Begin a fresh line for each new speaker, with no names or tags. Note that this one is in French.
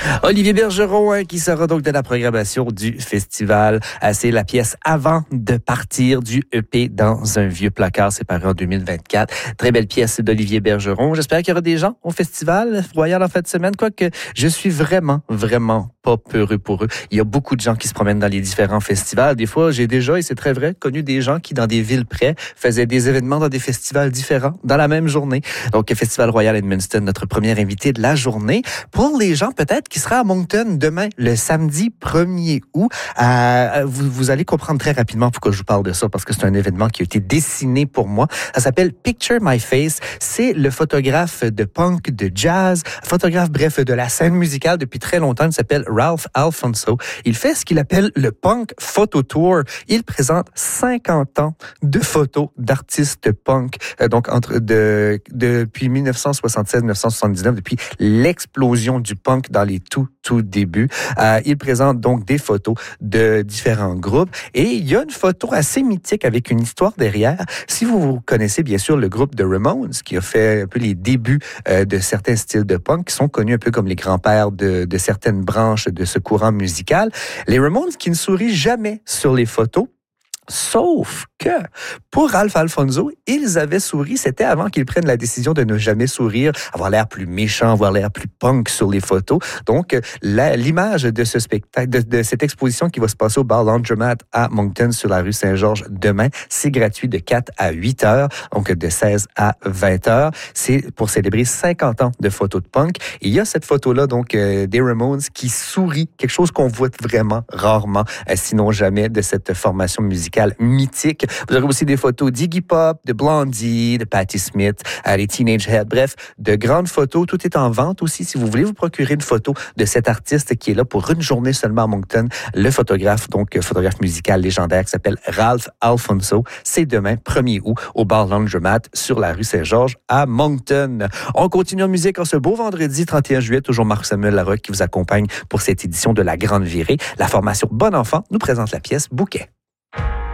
Olivier Bergeron, qui sera donc de la programmation du festival. C'est la pièce Avant de partir du EP dans un vieux placard. C'est paru en 2024. Très belle pièce d'Olivier Bergeron. J'espère qu'il y aura des gens au festival Royal en fin de semaine. Quoique, je suis vraiment pas peureux pour eux. Il y a beaucoup de gens qui se promènent dans les différents festivals. Des fois, j'ai déjà, et c'est très vrai, connu des gens qui, dans des villes près, faisaient des événements dans des festivals différents dans la même journée. Donc, Festival Royal Edmundston, notre premier invité de la journée. Pour les gens, peut-être, qui sera à Moncton demain, le samedi 1er août, vous allez comprendre très rapidement pourquoi je vous parle de ça, parce que c'est un événement qui a été dessiné pour moi. Ça s'appelle Picture My Face. C'est le photographe de punk, de jazz, photographe, bref, de la scène musicale depuis très longtemps. Il s'appelle Ralph Alfonso. Il fait ce qu'il appelle le Punk Photo Tour. Il présente 50 ans de photos d'artistes punk, donc depuis 1976-1979, depuis l'explosion du punk dans les tout débuts. Il présente donc des photos de différents groupes et il y a une photo assez mythique avec une histoire derrière. Si vous connaissez bien sûr le groupe de Ramones, qui a fait un peu les débuts de certains styles de punk, qui sont connus un peu comme les grands-pères de certaines branches de ce courant musical. Les Ramones qui ne sourient jamais sur les photos. Sauf que, pour Ralph Alfonso, ils avaient souri. C'était avant qu'ils prennent la décision de ne jamais sourire, avoir l'air plus méchant, avoir l'air plus punk sur les photos. Donc, l'image de ce spectacle, de cette exposition qui va se passer au bar Laundromat à Moncton sur la rue Saint-Georges demain, c'est gratuit de 4 à 8 heures, donc de 16 à 20 heures. C'est pour célébrer 50 ans de photos de punk. Et il y a cette photo-là, donc, des Ramones qui sourit, quelque chose qu'on voit vraiment rarement, sinon jamais, de cette formation musicale mythique. Vous aurez aussi des photos d'Iggy Pop, de Blondie, de Patti Smith, les Teenage Head. Bref, de grandes photos. Tout est en vente aussi. Si vous voulez vous procurer une photo de cet artiste qui est là pour une journée seulement à Moncton, le photographe, donc photographe musical légendaire qui s'appelle Ralph Alfonso, c'est demain, 1er août, au bar Laundromat sur la rue Saint-Georges à Moncton. On continue en musique en ce beau vendredi 31 juillet. Toujours Marc-Samuel Larocque qui vous accompagne pour cette édition de La Grande Virée. La formation Bon Enfant nous présente la pièce Bouquet.